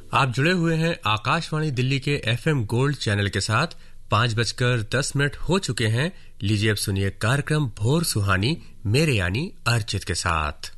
आप जुड़े हुए हैं आकाशवाणी दिल्ली के FM गोल्ड चैनल के साथ। 5:10 हो चुके हैं। लीजिए अब सुनिए कार्यक्रम भोर सुहानी मेरे यानी अर्चित के साथ।